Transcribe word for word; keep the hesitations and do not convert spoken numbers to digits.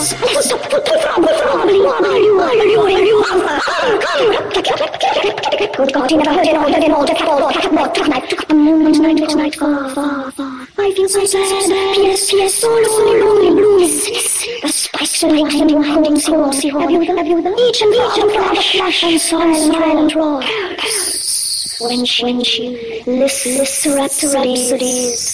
Good God, he never heard it all, heard it all, just had all, had more, took night, took up the moon, tonight, tonight, far, far, far. I feel so sad, P S, P S, so lonely, lonely, lonely. The spikes and light and holding sea sea have you them, have you them? Each and each and flash, flash and silent, silent roar. When she, when she lists, lists rhapsodies.